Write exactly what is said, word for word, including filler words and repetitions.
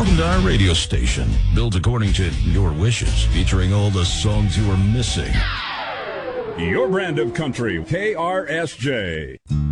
Welcome to our radio station, built according to your wishes, featuring all the songs you were missing. Your brand of country, K R S J.